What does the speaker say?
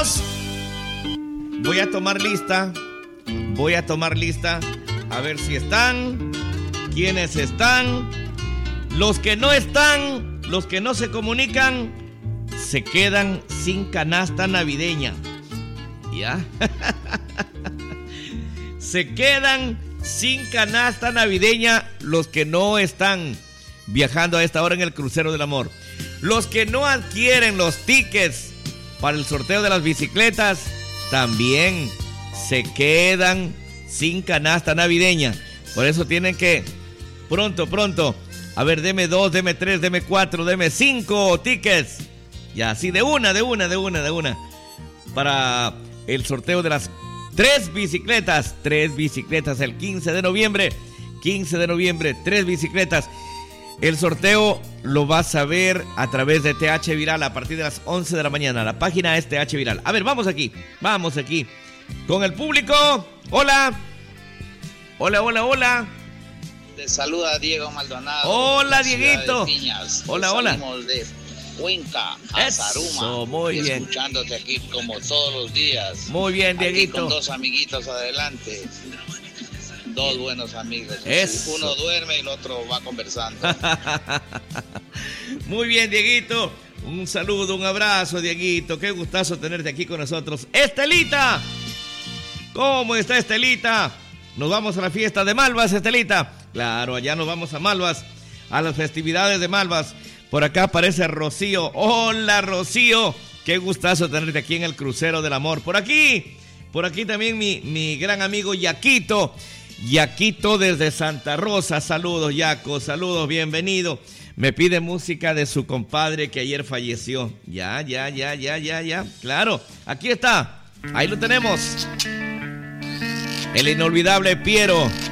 Voy a tomar lista. A ver si están. ¿Quiénes están? Los que no están, los que no se comunican, se quedan sin canasta navideña. ¿Ya? Se quedan sin canasta navideña los que no están viajando a esta hora en el crucero del amor. Los que no adquieren los tickets para el sorteo de las bicicletas también se quedan sin canasta navideña. Por eso tienen que pronto. A ver, deme 2, deme 3, deme 4, deme 5 tickets. Ya, así de una. Para el sorteo de las 3 bicicletas el 15 de noviembre, 3 bicicletas. El sorteo lo vas a ver a través de TH Viral a partir de las 11 de la mañana. La página es TH Viral. A ver, vamos aquí con el público. Hola. Te saluda Diego Maldonado. Hola, Dieguito. Hola. Salimos de Cuenca a Zaruma. Muy bien. Escuchándote aquí como todos los días. Muy bien, Dieguito. Aquí con 2 amiguitos adelante. 2 buenos amigos. Eso. Uno duerme y el otro va conversando. Muy bien, Dieguito. Un saludo, un abrazo, Dieguito. Qué gustazo tenerte aquí con nosotros. Estelita. ¿Cómo está Estelita? Nos vamos a la fiesta de Malvas, Estelita. Claro, allá nos vamos a Malvas, a las festividades de Malvas. Por acá aparece Rocío. Hola, Rocío. Qué gustazo tenerte aquí en el crucero del amor. Por aquí también mi gran amigo Yaquito. Yaquito desde Santa Rosa. Saludos, Yaco. Saludos, bienvenido. Me pide música de su compadre que ayer falleció. Ya. Claro, aquí está. Ahí lo tenemos. El inolvidable Piero.